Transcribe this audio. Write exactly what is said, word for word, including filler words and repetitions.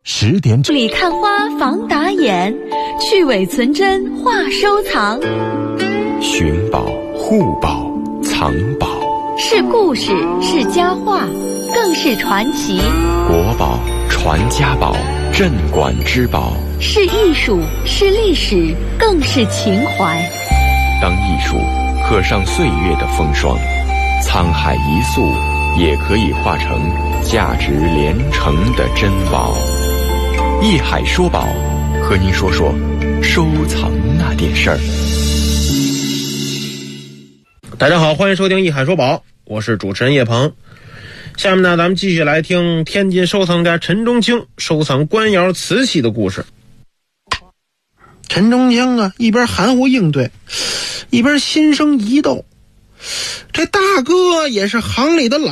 十点这里看花防打眼，去伪存真话收藏。 寻宝、护宝、藏宝， 是故事，是佳话，更是传奇。 国宝、传家宝、镇馆之宝， 是艺术，是历史，更是情怀。 当艺术刻上岁月的风霜，沧海一粟也可以化成价值连城的珍宝。艺海说宝，和您说说收藏那点事儿。 大家好，欢迎收听艺海说宝，我是主持人叶鹏。下面呢，咱们继续来听天津收藏家陈中清收藏官窑瓷器的故事。陈中清啊，一边含糊应对，一边心生疑窦。这大哥也是行里的老